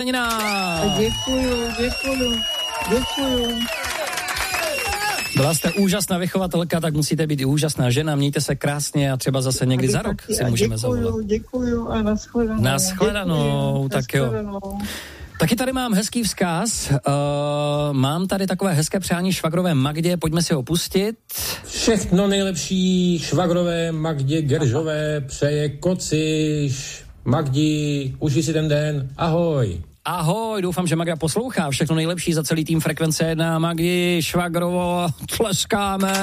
Děkuju. Byla jste úžasná vychovatelka, tak musíte být i úžasná žena. Mějte se krásně a třeba zase někdy za rok si můžeme zavolat. Děkuju a nashledanou. Nashledanou, tak jo. Taky tady mám hezký vzkaz. Mám tady takové hezké přání švagrové Magdě, pojďme si ho pustit. Všechno nejlepší švagrové Magdě Geržové přeje Kociš. Magdi, užij si ten den, ahoj. Ahoj, doufám, že Magda poslouchá. Všechno nejlepší za celý tým Frekvence 1. Magdi, švagrovo, tleskáme.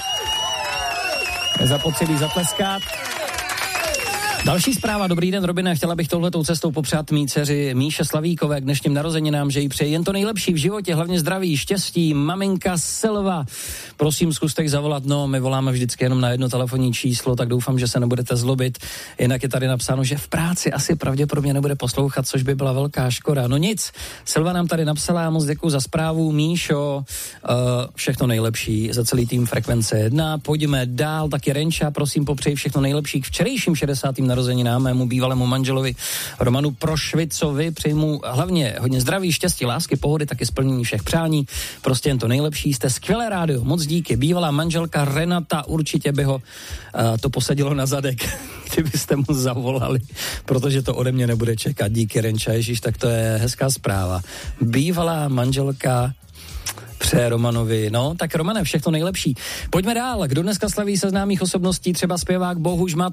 Zapotřebí zatleskat. Další zpráva, dobrý den, Robine, chtěla bych touhletou cestou popřát mý dceři Míše Slavíkové k dnešním narozeninám, že jí přeji jen to nejlepší v životě, hlavně zdraví, štěstí, maminka Silva. Prosím, zkuste jich zavolat, no, my voláme vždycky jenom na jedno telefonní číslo, tak doufám, že se nebudete zlobit. Jinak je tady napsáno, že v práci asi pravděpodobně nebude poslouchat, což by byla velká škoda. No nic, Silva nám tady napsala, já moc děkuju za zprávu, Míšo, všechno nejlepší za celý tým Frekvence 1. Pojďme dál, taky Renča, prosím, popřeji všechno nejlepší k včerejším 60. narozeninám mému bývalému manželovi Romanu Prošvicovi. Přeji mu hlavně hodně zdraví, štěstí, lásky, pohody, taky splnění všech přání. Prostě jen to nejlepší. Jste skvělé rádio, moc díky. Bývalá manželka Renata, určitě by ho to posadilo na zadek, kdybyste mu zavolali, protože to ode mě nebude čekat. Díky, Renča, ježíš, tak to je hezká zpráva. Bývalá manželka přeje Romanovi. No, tak Romane, všechno nejlepší. Pojďme dál. Kdo dneska slaví se známých osobností, třeba zpěvák Bohuž